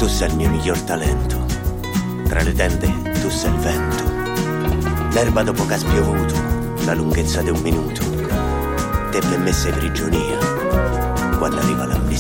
Tu sei il mio miglior talento. Tra le tende tu sei il vento. L'erba dopo che ha spiovuto, la lunghezza di un minuto. Te per me sei prigionia quando arriva l'amnistia.